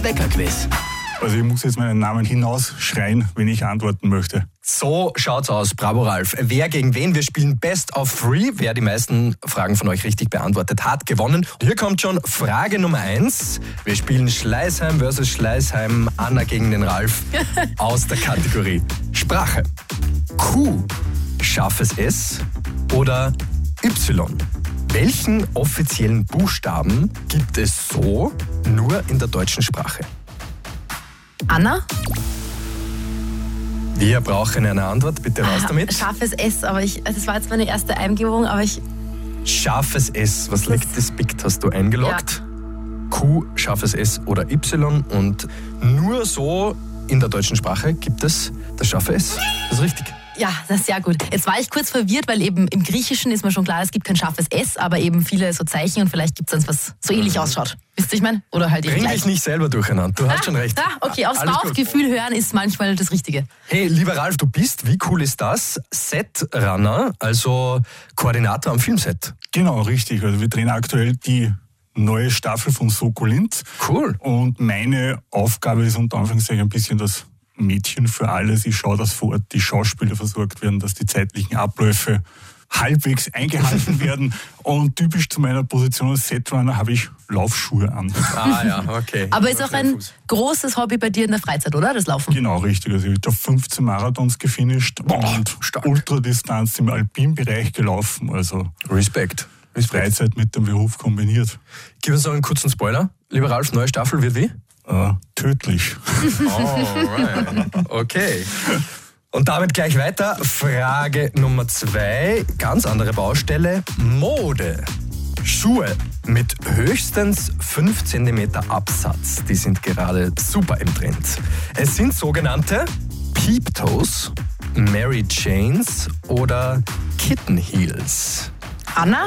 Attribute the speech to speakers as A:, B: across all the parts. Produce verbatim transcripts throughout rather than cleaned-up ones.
A: Weckerquiz.
B: Also ich muss jetzt meinen Namen hinausschreien, wenn ich antworten möchte.
A: So schaut's aus, bravo Ralf. Wer gegen wen? Wir spielen Best of Three. Wer die meisten Fragen von euch richtig beantwortet hat, gewonnen. Und hier kommt schon Frage Nummer eins. Wir spielen Schleißheim versus Schleißheim. Anna gegen den Ralf aus der Kategorie Sprache. Q, scharfes S oder Y? Welchen offiziellen Buchstaben gibt es so nur in der deutschen Sprache?
C: Anna?
A: Wir brauchen eine Antwort, bitte raus damit.
C: Scharfes S, aber ich, das war jetzt meine erste Eingebung, aber ich...
A: Scharfes S, was liegt das Bikt? Hast du eingeloggt? Ja. Q, scharfes S oder Y und nur so in der deutschen Sprache gibt es das scharfe S. Das ist richtig.
C: Ja, das ist sehr gut. Jetzt war ich kurz verwirrt, weil eben im Griechischen ist mir schon klar, es gibt kein scharfes S, aber eben viele so Zeichen und vielleicht gibt es eins, was so ähnlich ausschaut. Wisst ihr, ich meine? Oder halt eben
A: Bring
C: gleich.
A: dich nicht selber durcheinander, du
C: ah,
A: hast schon recht.
C: Ah, okay, aufs
A: Alles
C: Bauchgefühl
A: gut.
C: hören ist manchmal das Richtige.
A: Hey, lieber Ralf, du bist, wie cool ist das? Setrunner, also Koordinator am Filmset.
B: Genau, richtig. Also wir drehen aktuell die neue Staffel von Soko Linz.
A: Cool.
B: Und meine Aufgabe ist unter Anführungszeichen ein bisschen das Mädchen für alles. Ich schaue, dass vor Ort die Schauspieler versorgt werden, dass die zeitlichen Abläufe halbwegs eingehalten werden. Und typisch zu meiner Position als Setrunner habe ich Laufschuhe an.
A: Ah ja, okay.
C: Aber ist auch ein großes Hobby bei dir in der Freizeit, oder? Das Laufen?
B: Genau, richtig. Also ich habe fünfzehn Marathons gefinisht
A: Boah,
B: und
A: stark.
B: Ultradistanz im Alpinbereich gelaufen. Also
A: Respekt. Respekt.
B: Freizeit mit dem Beruf kombiniert.
A: Gib uns noch einen kurzen Spoiler. Lieber Ralf, neue Staffel wird wie?
B: Äh, tödlich.
A: Alright. Okay. Und damit gleich weiter. Frage Nummer zwei. Ganz andere Baustelle. Mode. Schuhe mit höchstens fünf Zentimeter Absatz. Die sind gerade super im Trend. Es sind sogenannte Peep Toes, Mary Janes oder Kitten Heels.
C: Anna?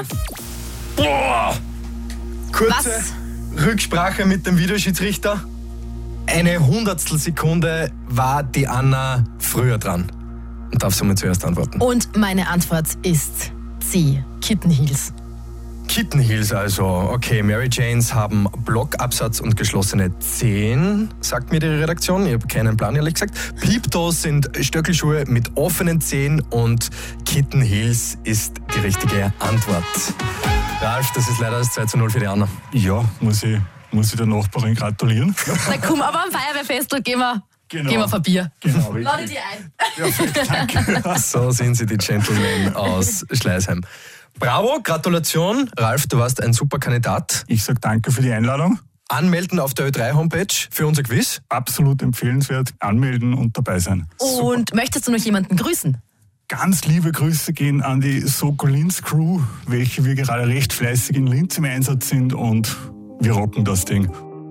A: Boah! Kurze
C: Was?
A: Rücksprache mit dem Videoschiedsrichter. Eine Hundertstel Sekunde war die Anna früher dran. Und darf somit zuerst antworten.
C: Und meine Antwort ist C. Kitten Heels.
A: Kitten Heels also. Okay, Mary Janes haben Blockabsatz und geschlossene Zehen, sagt mir die Redaktion. Ich habe keinen Plan, ehrlich gesagt. Peep Toes sind Stöckelschuhe mit offenen Zehen und Kitten Heels ist die richtige Antwort. Ralf, das ist leider das zwei zu null für die Anna.
B: Ja, muss ich, muss ich der Nachbarin gratulieren.
C: Na komm, aber am Feuerwehrfest gehen wir,
B: Genau.
C: gehen wir auf ein Bier.
B: Genau,
C: Lade
B: richtig.
C: dir ein.
B: Perfekt, danke.
A: So sind sie, die Gentlemen aus Schleißheim. Bravo, Gratulation. Ralf, du warst ein super Kandidat.
B: Ich sage danke für die Einladung.
A: Anmelden auf der Ö drei Homepage für unser Quiz.
B: Absolut empfehlenswert. Anmelden und dabei sein.
C: Und
B: Super.
C: möchtest du noch jemanden grüßen?
B: Ganz liebe Grüße gehen an die Soko Linz Crew, welche wir gerade recht fleißig in Linz im Einsatz sind und wir rocken das Ding.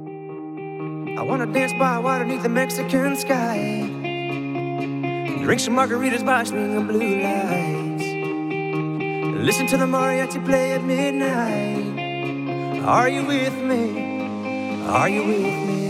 D: I wanna dance by water beneath the Mexican sky. Drink some margaritas by a string of blue lights. Listen to the mariachi play at midnight. Are you with me? Are you with me?